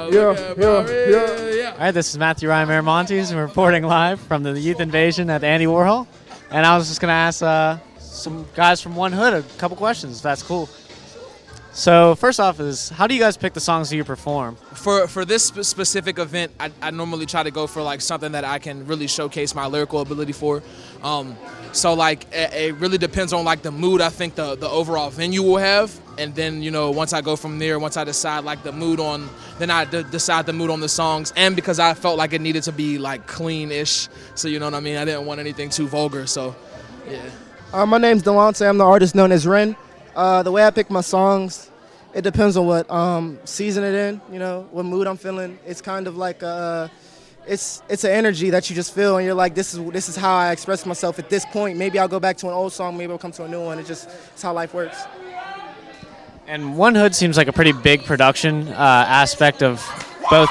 Yeah. All right, this is Matthew Ryan Miramontes, and we're reporting live from the Youth Invasion at Andy Warhol. And I was just going to ask some guys from One Hood a couple questions, if that's cool. So first off is, how do you guys pick the songs that you perform? For this specific event, I normally try to go for like something that I can really showcase my lyrical ability for. So like it really depends on like the mood I think the overall venue will have, and then once I go from there, once I decide like the mood on, then I decide the mood on the songs, and because I felt like it needed to be like clean-ish, so you know what I mean. I didn't want anything too vulgar, so yeah. My name's Delonte. I'm the artist known as Ren. The way I pick my songs, it depends on what season it in, what mood I'm feeling. It's kind of like it's an energy that you just feel, and you're like, this is how I express myself at this point. Maybe I'll go back to an old song, maybe I'll come to a new one. It's how life works. And One Hood seems like a pretty big production aspect of both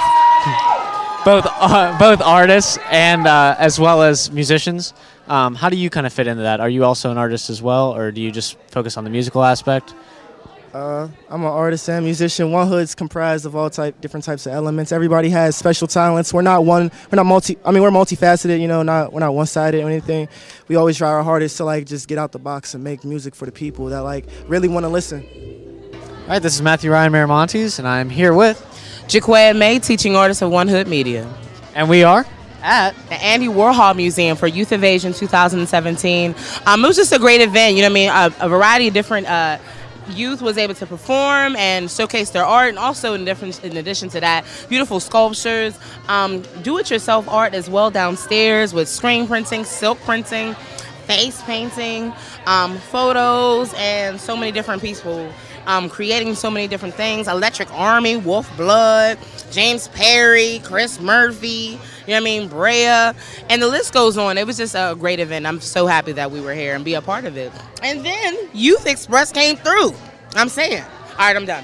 artists and as well as musicians. How do you kind of fit into that? Are you also an artist as well, or do you just focus on the musical aspect? I'm an artist and musician. One Hood's comprised of all different types of elements. Everybody has special talents. We're multifaceted, we're not one-sided or anything. We always try our hardest to like just get out the box and make music for the people that like really want to listen. All right, this is Matthew Ryan Miramontes, and I'm here with Jaquea May, teaching artist of One Hood Media. And we are at the Andy Warhol Museum for Youth Invasion 2017. It was just a great event, a variety of different youth was able to perform and showcase their art, and also in addition to that, beautiful sculptures, do-it-yourself art as well downstairs with screen printing, silk printing, face painting, photos, and so many different people creating so many different things. Electric Army, Wolf Blood, James Perry, Chris Murphy, Brea, and the list goes on. It was just a great event. I'm so happy that we were here and be a part of it. And then Youth Express came through. I'm saying. All right, I'm done.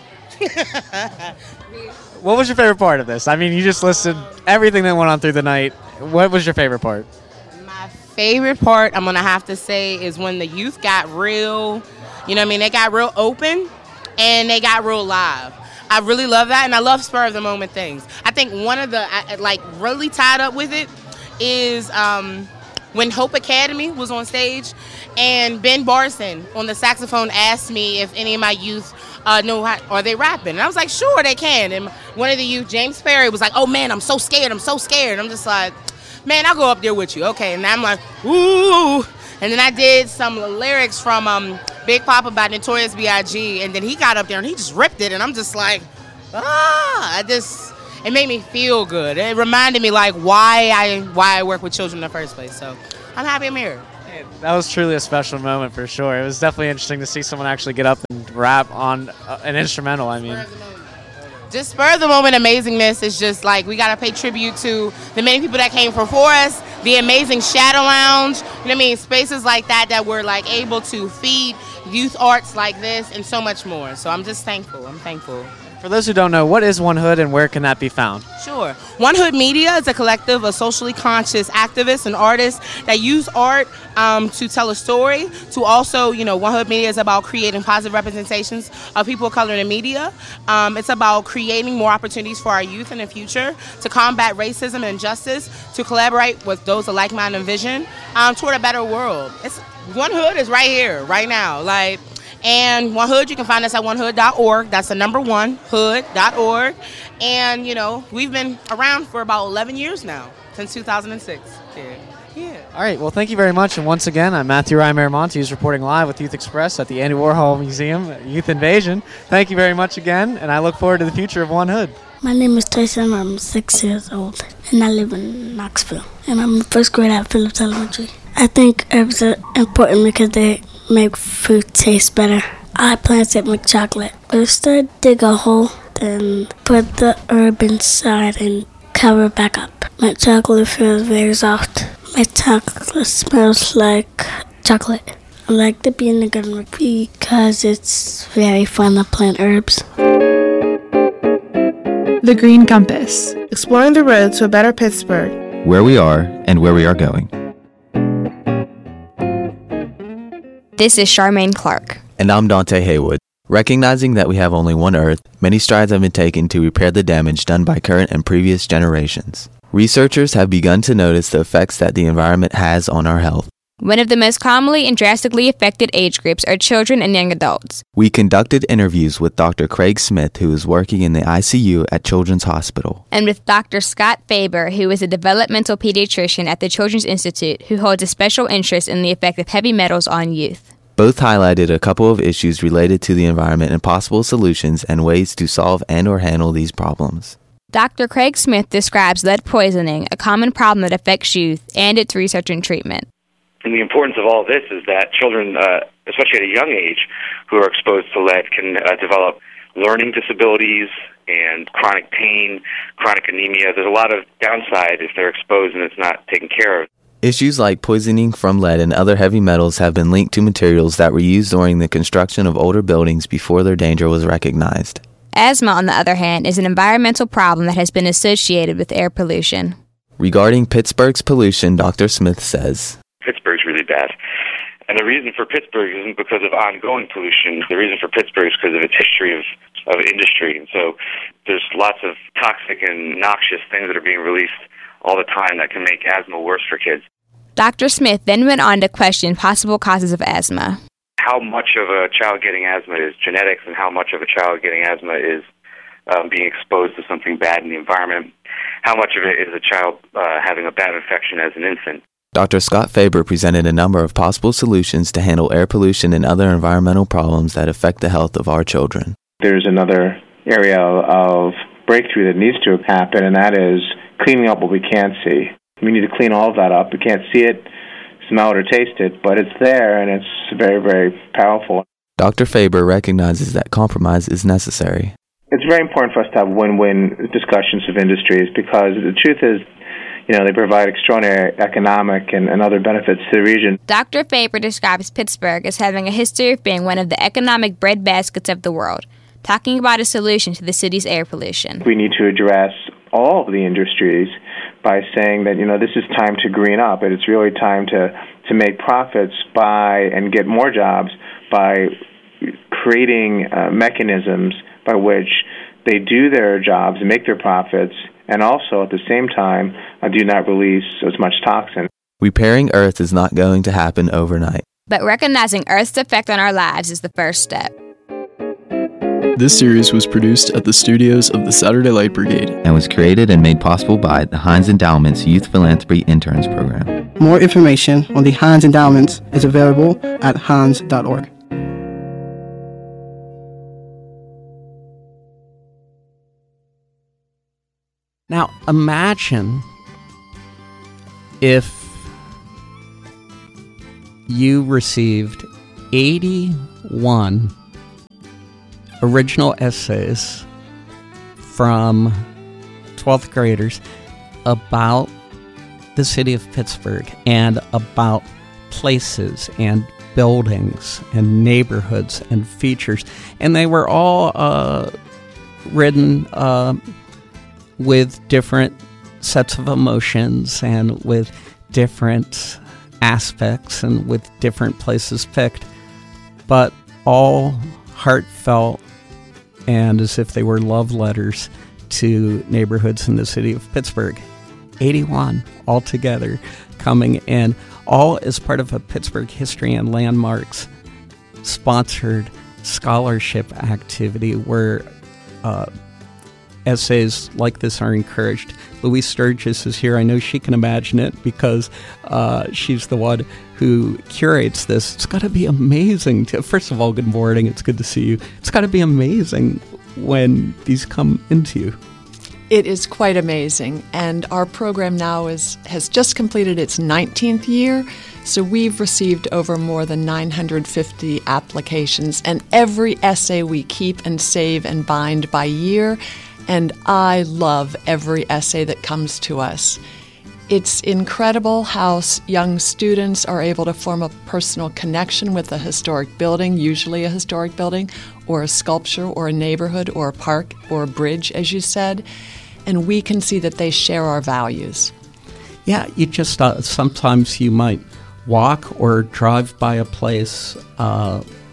What was your favorite part of this? I mean, you just listed everything that went on through the night. What was your favorite part? My favorite part, I'm going to have to say, is when the youth got real, they got real open and they got real live. I really love that, and I love spur of the moment things. I think one of the really tied up with it is when Hope Academy was on stage, and Ben Barson on the saxophone asked me if any of my youth know are they rapping, and I was like, sure they can. And one of the youth, James Perry, was like, oh man, I'm so scared. I'm just like, man, I'll go up there with you, okay? And I'm like, ooh. And then I did some lyrics from Big Papa by Notorious B.I.G., and then he got up there and he just ripped it, and I'm just like, it made me feel good. It reminded me like why I work with children in the first place. So I'm happy I'm here. That was truly a special moment for sure. It was definitely interesting to see someone actually get up and rap on an instrumental. Just spur of the moment amazingness is just like, we got to pay tribute to the many people that came before us, the amazing Shadow Lounge, spaces like that were like able to feed youth arts like this and so much more. So I'm just thankful. I'm thankful. For those who don't know, what is One Hood and where can that be found? Sure. One Hood Media is a collective of socially conscious activists and artists that use art to tell a story. To also, One Hood Media is about creating positive representations of people of color in media. It's about creating more opportunities for our youth in the future, to combat racism and injustice, to collaborate with those of like-minded vision toward a better world. One Hood is right here, right now. And One Hood, you can find us at onehood.org. That's the number one, hood.org. And, we've been around for about 11 years now, since 2006. Yeah. All right. Well, thank you very much. And once again, I'm Matthew Ryan Miramontes reporting live with Youth Express at the Andy Warhol Museum, Youth Invasion. Thank you very much again, and I look forward to the future of One Hood. My name is Tyson. I'm 6 years old, and I live in Knoxville. And I'm in first grade at Phillips Elementary. I think herbs are important because they make food taste better. I plan to make chocolate. First, I dig a hole, then put the herb inside and cover it back up. My chocolate feels very soft. My chocolate smells like chocolate. I like the vinegar because it's very fun to plant herbs. The Green Compass, exploring the road to a better Pittsburgh. Where we are and where we are going. This is Charmaine Clark. And I'm Dante Haywood. Recognizing that we have only one Earth, many strides have been taken to repair the damage done by current and previous generations. Researchers have begun to notice the effects that the environment has on our health. One of the most commonly and drastically affected age groups are children and young adults. We conducted interviews with Dr. Craig Smith, who is working in the ICU at Children's Hospital, And with Dr. Scott Faber, who is a developmental pediatrician at the Children's Institute, who holds a special interest in the effect of heavy metals on youth. Both highlighted a couple of issues related to the environment and possible solutions and ways to solve and or handle these problems. Dr. Craig Smith describes lead poisoning, a common problem that affects youth, and its research and treatment. And the importance of all of this is that children, especially at a young age, who are exposed to lead can develop learning disabilities and chronic pain, chronic anemia. There's a lot of downside if they're exposed and it's not taken care of. Issues like poisoning from lead and other heavy metals have been linked to materials that were used during the construction of older buildings before their danger was recognized. Asthma, on the other hand, is an environmental problem that has been associated with air pollution. Regarding Pittsburgh's pollution, Dr. Smith says, Pittsburgh's really bad. And the reason for Pittsburgh isn't because of ongoing pollution. The reason for Pittsburgh is because of its history of industry. And so there's lots of toxic and noxious things that are being released all the time that can make asthma worse for kids. Dr. Smith then went on to question possible causes of asthma. How much of a child getting asthma is genetics and how much of a child getting asthma is being exposed to something bad in the environment. How much of it is a child having a bad infection as an infant. Dr. Scott Faber presented a number of possible solutions to handle air pollution and other environmental problems that affect the health of our children. There's another area of breakthrough that needs to happen, and that is cleaning up what we can't see. We need to clean all of that up. We can't see it, smell it, or taste it, but it's there, and it's very, very powerful. Dr. Faber recognizes that compromise is necessary. It's very important for us to have win-win discussions of industries because the truth is, they provide extraordinary economic and other benefits to the region. Dr. Faber describes Pittsburgh as having a history of being one of the economic breadbaskets of the world, talking about a solution to the city's air pollution. We need to address all of the industries by saying that, this is time to green up. And it's really time to make profits and get more jobs by creating mechanisms by which they do their jobs and make their profits, and also at the same time do not release as much toxin. Repairing Earth is not going to happen overnight. But recognizing Earth's effect on our lives is the first step. This series was produced at the studios of the Saturday Light Brigade and was created and made possible by the Heinz Endowment's Youth Philanthropy Interns Program. More information on the Heinz Endowments is available at heinz.org. Now, imagine if you received 81 original essays from 12th graders about the city of Pittsburgh and about places and buildings and neighborhoods and features. And they were all written with different sets of emotions and with different aspects and with different places picked, but all heartfelt and as if they were love letters to neighborhoods in the city of Pittsburgh. 81 altogether coming in, all as part of a Pittsburgh History and Landmarks sponsored scholarship activity where essays like this are encouraged. Louise Sturgis is here. I know she can imagine it because she's the one who curates this. It's got to be amazing. First of all, good morning. It's good to see you. It's got to be amazing when these come into you. It is quite amazing, and our program now has just completed its 19th year, so we've received over more than 950 applications, and every essay we keep and save and bind by year, and I love every essay that comes to us. It's incredible how young students are able to form a personal connection with a historic building, usually a historic building, or a sculpture, or a neighborhood, or a park, or a bridge, as you said, and we can see that they share our values. Yeah, you just sometimes you might walk or drive by a place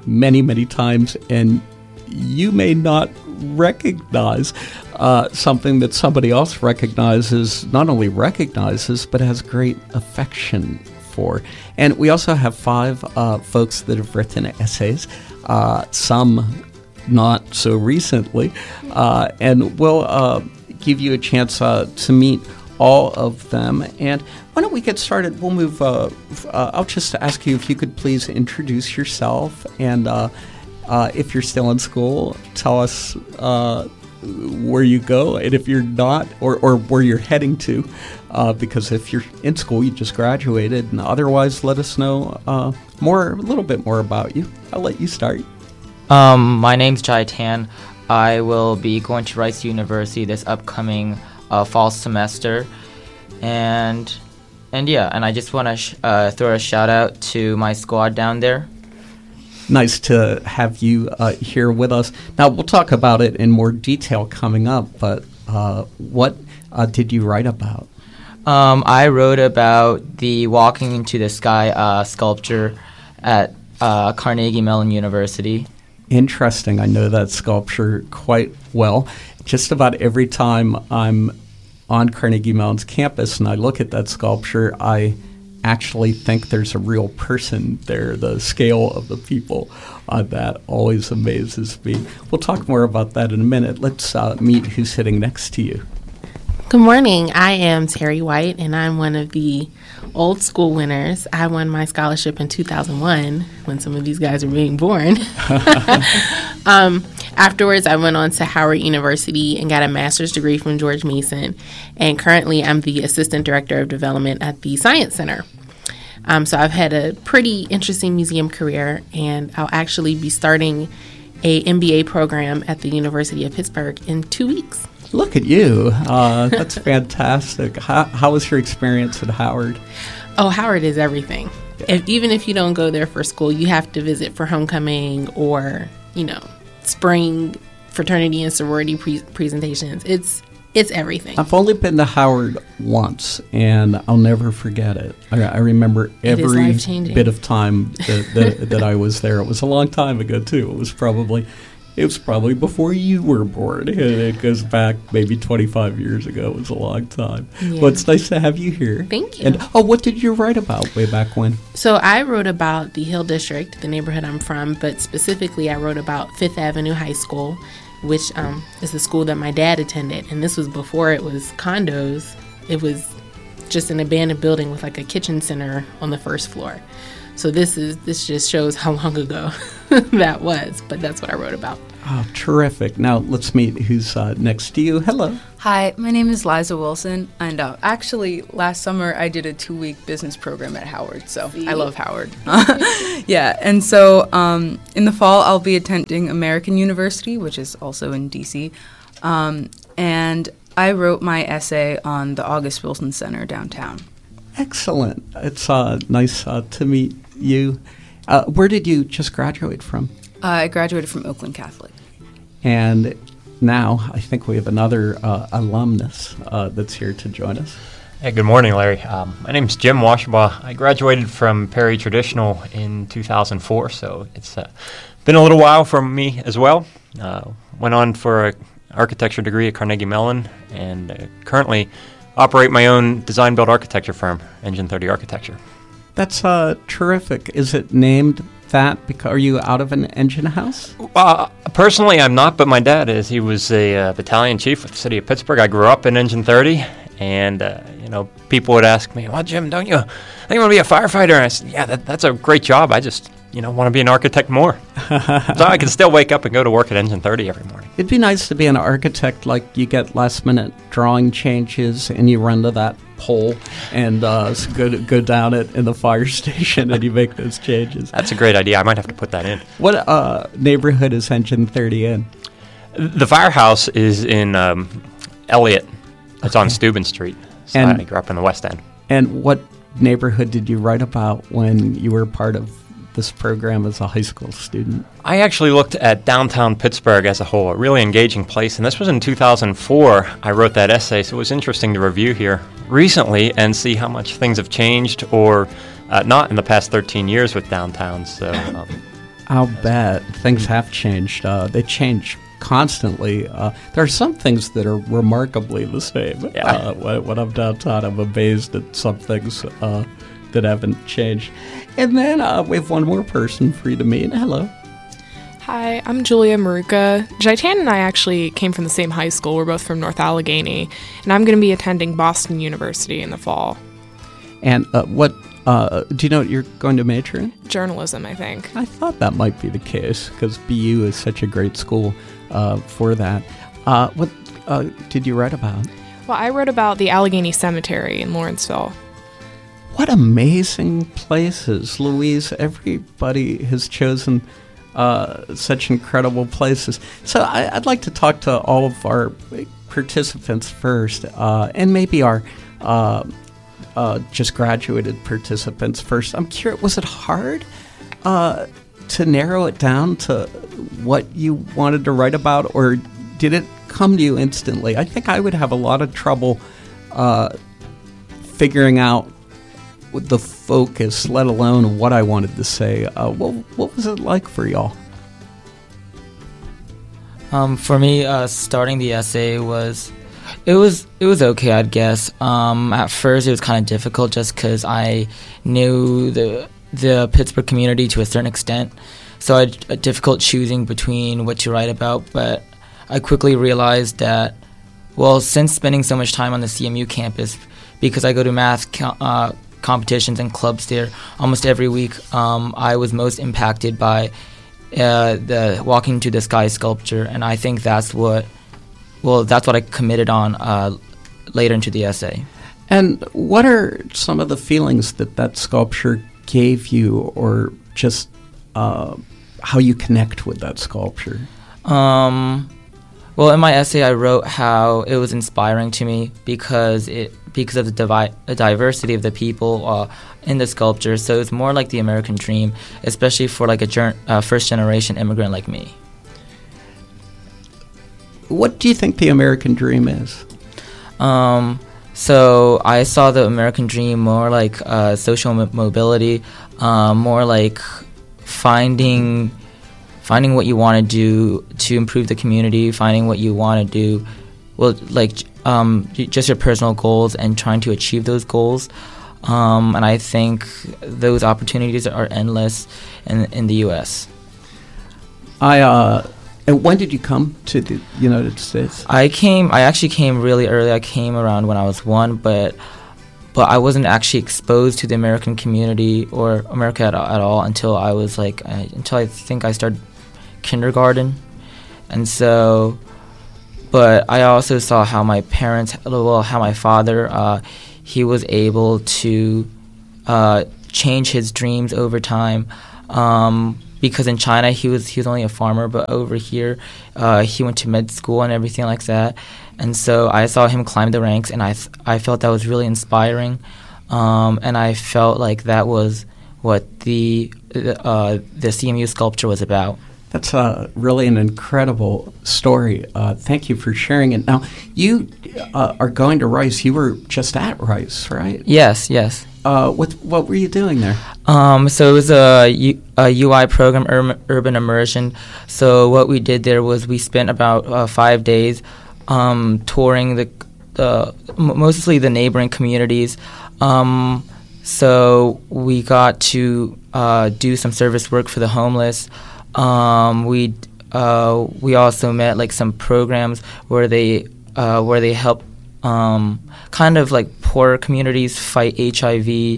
many, many times, and you may not recognize something that somebody else not only recognizes, but has great affection for. And we also have 5 folks that have written essays, some not so recently, and we'll give you a chance to meet all of them. And why don't we get started? We'll move. I'll just ask you if you could please introduce yourself, and if you're still in school, tell us where you go, and if you're not, or where you're heading to, because if you're in school, you just graduated, and otherwise, let us know a little bit more about you. I'll let you start. My name's Jai Tan. I will be going to Rice University this upcoming fall semester, and I just want to throw a shout out to my squad down there. Nice to have you here with us. Now, we'll talk about it in more detail coming up, but what did you write about? I wrote about the Walking into the Sky sculpture at Carnegie Mellon University. Interesting. I know that sculpture quite well. Just about every time I'm on Carnegie Mellon's campus and I look at that sculpture, I actually think there's a real person there. The scale of the people on that always amazes me. We'll talk more about that in a minute. Let's meet who's sitting next to you. Good morning. I am Terry White, and I'm one of the old school winners. I won my scholarship in 2001 when some of these guys were being born. Afterwards, I went on to Howard University and got a master's degree from George Mason. And currently, I'm the assistant director of development at the Science Center. So I've had a pretty interesting museum career, and I'll actually be starting a MBA program at the University of Pittsburgh in 2 weeks. Look at you. That's fantastic. How was your experience at Howard? Oh, Howard is everything. Even if you don't go there for school, you have to visit for homecoming or, spring fraternity and sorority presentations. It's everything. I've only been to Howard once, and I'll never forget it. I remember every bit of time that I was there. It was a long time ago, too. It was probably before you were born. It goes back maybe 25 years ago. It was a long time. Yeah. Well, it's nice to have you here. Thank you. And what did you write about way back when? So I wrote about the Hill District, the neighborhood I'm from, but specifically I wrote about Fifth Avenue High School, which is the school that my dad attended. And this was before it was condos. It was just an abandoned building with like a kitchen center on the first floor. So this just shows how long ago that was, but that's what I wrote about. Oh, terrific. Now let's meet who's next to you. Hello. Hi, my name is Liza Wilson, and actually last summer I did a 2-week business program at Howard, so I love Howard. Yeah, and so in the fall I'll be attending American University, which is also in D.C., and I wrote my essay on the August Wilson Center downtown. Excellent. It's nice to meet you. Where did you just graduate from? I graduated from Oakland Catholic. And now I think we have another alumnus that's here to join us. Hey, good morning, Larry. My name's Jim Washabaugh. I graduated from Perry Traditional in 2004, so it's been a little while for me as well. Went on for an architecture degree at Carnegie Mellon, and currently operate my own design-build architecture firm, Engine 30 Architecture. That's terrific. Is it named that because are you out of an engine house? Personally, I'm not, but my dad is. He was a battalion chief with the city of Pittsburgh. I grew up in Engine 30, and people would ask me, "Well, Jim, don't you think you want to be a firefighter?" And I said, "Yeah, that's a great job. I just want to be an architect more." So I can still wake up and go to work at Engine 30 every morning. It'd be nice to be an architect, like you get last-minute drawing changes and you run to that pole and go down it in the fire station and you make those changes. That's a great idea. I might have to put that in. What neighborhood is Engine 30 in? The firehouse is in Elliott. It's on Steuben Street. So I grew up in the West End. And what neighborhood did you write about when you were part of this program as a high school student? I actually looked at downtown Pittsburgh as a whole, a really engaging place, and this was in 2004 I wrote that essay, so it was interesting to review here recently and see how much things have changed or not in the past 13 years with downtown. So I'll bet. Things have changed. They change constantly. There are some things that are remarkably the same. Yeah. When I'm downtown, I'm amazed at some things that haven't changed. And then we have one more person for you to meet. Hello. Hi, I'm Julia Maruka. Jaitan and I actually came from the same high school. We're both from North Allegheny, and I'm going to be attending Boston University in the fall. And what do you know what you're going to major in? Journalism, I think. I thought that might be the case because BU is such a great school for that. What did you write about? Well, I wrote about the Allegheny Cemetery in Lawrenceville. What amazing places, Louise. Everybody has chosen such incredible places. So I'd like to talk to all of our participants first, and maybe our just graduated participants first. I'm curious, was it hard to narrow it down to what you wanted to write about, or did it come to you instantly? I think I would have a lot of trouble figuring out the focus, let alone what I wanted to say. What was it like for y'all? For me, starting the essay was okay, I'd guess. At first, it was kind of difficult just because I knew the Pittsburgh community to a certain extent, so I had difficult choosing between what to write about. But I quickly realized that, well, since spending so much time on the CMU campus, because I go to math competitions and clubs there almost every week, I was most impacted by the Walking to the Sky sculpture, and I think that's what I committed on later into the essay. And what are some of the feelings that sculpture gave you, or just how you connect with that sculpture? Well, in my essay, I wrote how it was inspiring to me because of the diversity of the people in the sculpture. So it's more like the American dream, especially for like a first-generation immigrant like me. What do you think the American dream is? So I saw the American dream more like social mobility, more like finding what you want to do to improve the community, finding what you want to do, well, like just your personal goals and trying to achieve those goals. And I think those opportunities are endless in the U.S. And when did you come to the United States? I actually came really early. I came around when I was 1, but I wasn't actually exposed to the American community or America at all until I was until I think I started kindergarten. And so, but I also saw how my father, he was able to change his dreams over time. Because in China he was only a farmer, but over here he went to med school and everything like that. And so I saw him climb the ranks, and I felt that was really inspiring, and I felt like that was what the CMU sculpture was about. That's really an incredible story. Thank you for sharing it. Now, you are going to Rice. You were just at Rice, right? Yes. What were you doing there? So it was a UI program, Urban Immersion. So what we did there was we spent about 5 days touring mostly the neighboring communities. So we got to do some service work for the homeless. We also met like some programs where they help kind of like poor communities fight HIV,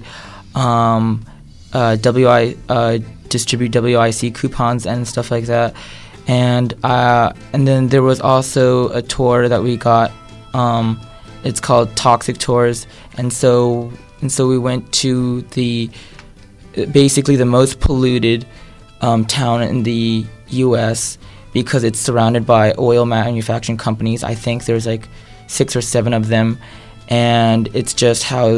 distribute WIC coupons and stuff like that, and then there was also a tour that we got. It's called Toxic Tours, and so we went to basically the most polluted town in the U.S. because it's surrounded by oil manufacturing companies. I think there's like 6 or 7 of them, and it's just how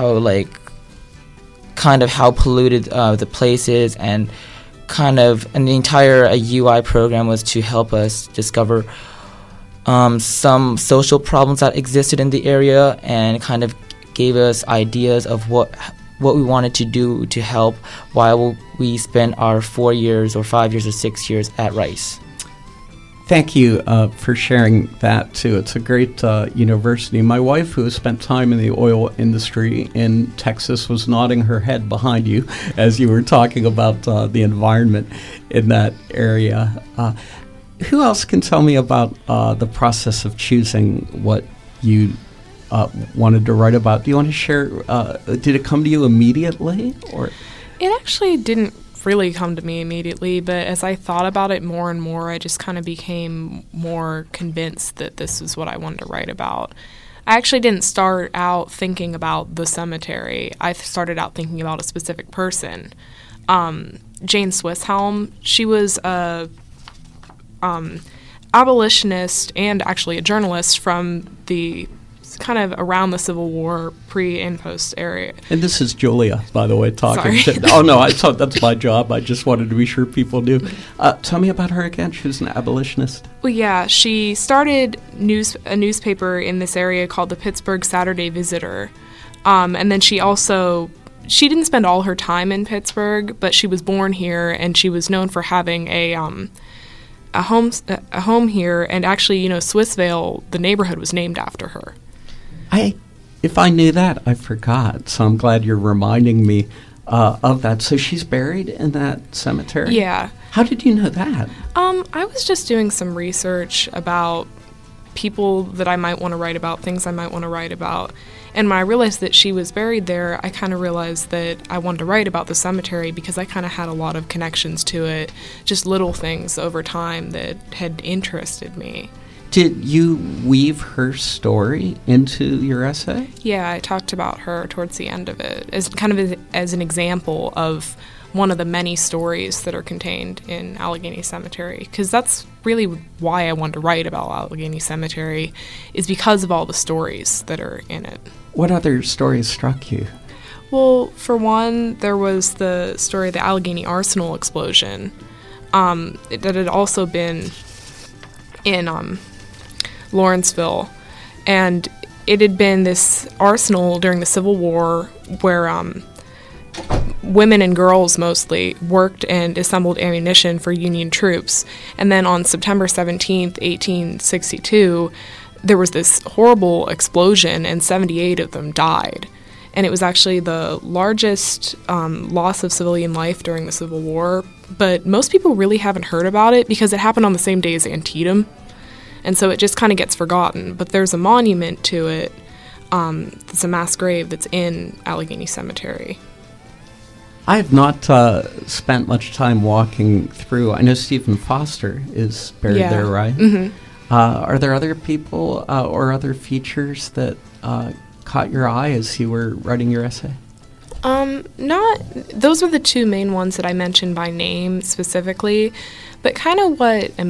polluted the place is, and the entire UI program was to help us discover some social problems that existed in the area, and kind of gave us ideas of what we wanted to do to help while we spent our 4 years or 5 years or 6 years at Rice. Thank you for sharing that, too. It's a great university. My wife, who has spent time in the oil industry in Texas, was nodding her head behind you as you were talking about the environment in that area. Who else can tell me about the process of choosing what you wanted to write about? Do you want to share? Did it come to you immediately, or? It actually didn't really come to me immediately, but as I thought about it more and more, I just kind of became more convinced that this is what I wanted to write about. I actually didn't start out thinking about the cemetery. I started out thinking about a specific person. Jane Swisshelm, she was a abolitionist and actually a journalist from the kind of around the Civil War, pre and post area. And this is Julia, by the way, talking. Sorry. Oh, no, I thought that's my job. I just wanted to be sure people knew. Tell me about her again. She was an abolitionist. Well, yeah, she started a newspaper in this area called the Pittsburgh Saturday Visitor. And then she didn't spend all her time in Pittsburgh, but she was born here, and she was known for having a home here. And actually, Swissvale, the neighborhood, was named after her. If I knew that, I forgot. So I'm glad you're reminding me of that. So she's buried in that cemetery? Yeah. How did you know that? I was just doing some research about people that I might want to write about, things I might want to write about. And when I realized that she was buried there, I kind of realized that I wanted to write about the cemetery because I kind of had a lot of connections to it, just little things over time that had interested me. Did you weave her story into your essay? Yeah, I talked about her towards the end of it as an example of one of the many stories that are contained in Allegheny Cemetery, because that's really why I wanted to write about Allegheny Cemetery, is because of all the stories that are in it. What other stories struck you? Well, for one, there was the story of the Allegheny Arsenal explosion that had also been in Lawrenceville, and it had been this arsenal during the Civil War where women and girls mostly worked and assembled ammunition for Union troops. And then on September 17th, 1862, there was this horrible explosion and 78 of them died. And it was actually the largest loss of civilian life during the Civil War, but most people really haven't heard about it because it happened on the same day as Antietam. And so it just kind of gets forgotten. But there's a monument to it. It's a mass grave that's in Allegheny Cemetery. I have not spent much time walking through. I know Stephen Foster is buried there, right? Mm-hmm. Are there other people or other features that caught your eye as you were writing your essay? Those are the two main ones that I mentioned by name specifically. But kind of what